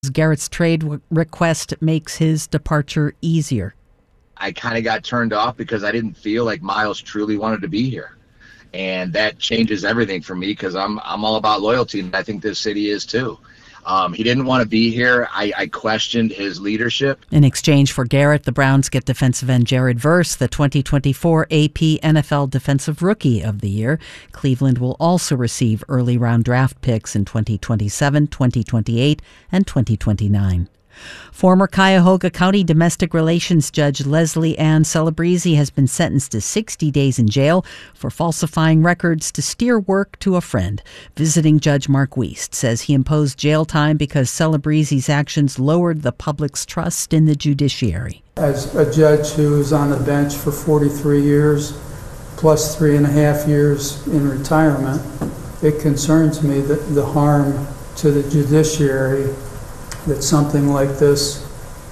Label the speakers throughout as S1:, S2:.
S1: Garrett's trade request makes his departure easier.
S2: I kind of got turned off because I didn't feel like Miles truly wanted to be here. And that changes everything for me because I'm all about loyalty, and I think this city is too. He didn't want to be here. I questioned his leadership.
S1: In exchange for Garrett, the Browns get defensive end Jared Verse, the 2024 AP NFL Defensive Rookie of the Year. Cleveland will also receive early round draft picks in 2027, 2028, and 2029. Former Cuyahoga County Domestic Relations Judge Leslie Ann Celebrezzi has been sentenced to 60 days in jail for falsifying records to steer work to a friend. Visiting Judge Mark Wiest says he imposed jail time because Celebrezzi's actions lowered the public's trust in the judiciary.
S3: As a judge who was on the bench for 43 years, plus 3.5 years in retirement, it concerns me that the harm to the judiciary that something like this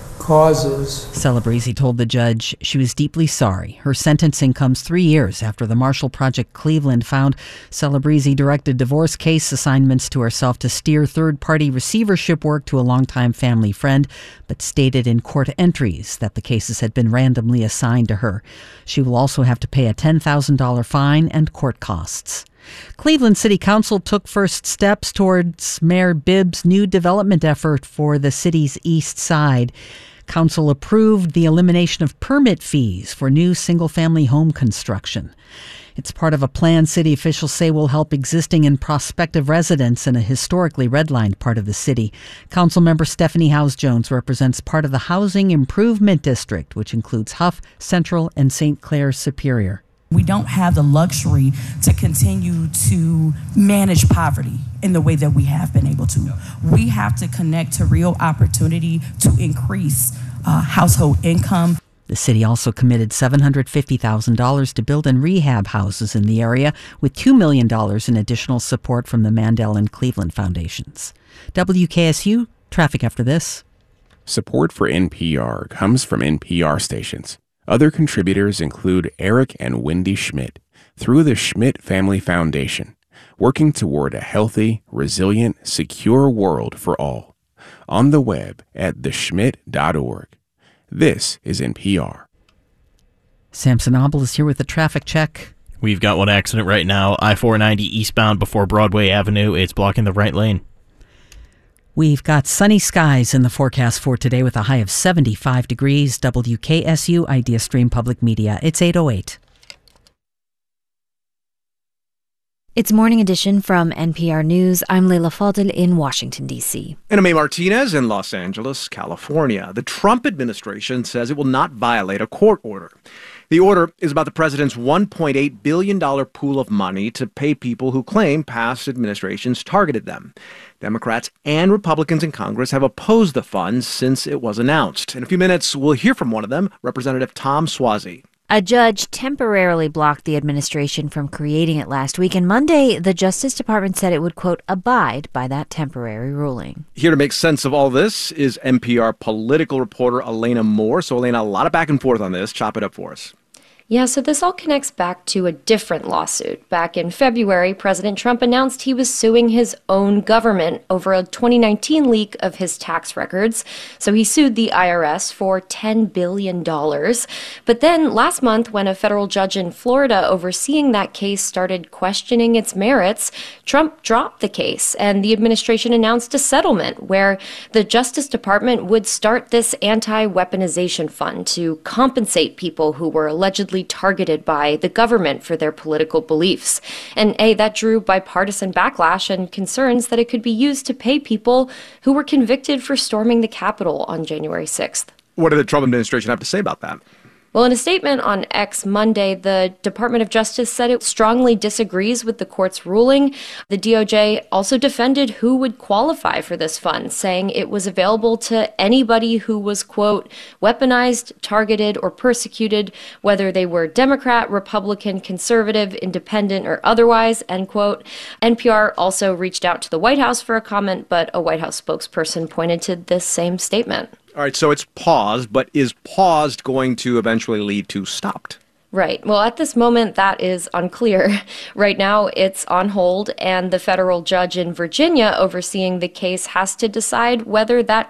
S3: causes.
S1: Celebrezzi told the judge she was deeply sorry. Her sentencing comes 3 years after the Marshall Project Cleveland found Celebrezzi directed divorce case assignments to herself to steer third-party receivership work to a longtime family friend, but stated in court entries that the cases had been randomly assigned to her. She will also have to pay a $10,000 fine and court costs. Cleveland City Council took first steps towards Mayor Bibb's new development effort for the city's east side. Council approved the elimination of permit fees for new single-family home construction. It's part of a plan city officials say will help existing and prospective residents in a historically redlined part of the city. Councilmember Stephanie Howes-Jones represents part of the Housing Improvement District, which includes Huff, Central, and St. Clair Superior.
S4: We don't have the luxury to continue to manage poverty in the way that we have been able to. We have to connect to real opportunity to increase household income.
S1: The city also committed $750,000 to build and rehab houses in the area, with $2 million in additional support from the Mandel and Cleveland Foundations. WKSU, traffic after this.
S5: Support for NPR comes from NPR stations. Other contributors include Eric and Wendy Schmidt through the Schmidt Family Foundation, working toward a healthy, resilient, secure world for all. On the web at theschmidt.org. This is NPR.
S1: Samson Abel is here with a traffic check.
S6: We've got one accident right now. I-490 eastbound before Broadway Avenue. It's blocking the right lane.
S1: We've got sunny skies in the forecast for today with a high of 75 degrees. WKSU Idea Stream Public Media. It's 8:08.
S7: It's Morning Edition from NPR News. I'm Leila Fadel in Washington, D.C.
S8: And I'm Martinez in Los Angeles, California. The Trump administration says it will not violate a court order. The order is about the president's $1.8 billion pool of money to pay people who claim past administrations targeted them. Democrats and Republicans in Congress have opposed the funds since it was announced. In a few minutes, we'll hear from one of them, Representative Tom Suozzi.
S7: A judge temporarily blocked the administration from creating it last week, and Monday, the Justice Department said it would, quote, abide by that temporary ruling.
S8: Here to make sense of all this is NPR political reporter Elena Moore. So, Elena, a lot of back and forth on this. Chop it up for us.
S9: Yeah, so this all connects back to a different lawsuit. Back in February, President Trump announced he was suing his own government over a 2019 leak of his tax records. So he sued the IRS for $10 billion. But then last month, when a federal judge in Florida overseeing that case started questioning its merits, Trump dropped the case, and the administration announced a settlement where the Justice Department would start this anti-weaponization fund to compensate people who were allegedly targeted by the government for their political beliefs. And that drew bipartisan backlash and concerns that it could be used to pay people who were convicted for storming the Capitol on January 6th.
S8: What did the Trump administration have to say about that?
S9: Well, in a statement on X Monday, the Department of Justice said it strongly disagrees with the court's ruling. The DOJ also defended who would qualify for this fund, saying it was available to anybody who was, quote, weaponized, targeted, or persecuted, whether they were Democrat, Republican, conservative, independent, or otherwise, end quote. NPR also reached out to the White House for a comment, but a White House spokesperson pointed to this same statement.
S8: All right, so it's paused, but is paused going to eventually lead to stopped?
S9: Right. Well, at this moment, that is unclear. Right now, it's on hold, and the federal judge in Virginia overseeing the case has to decide whether that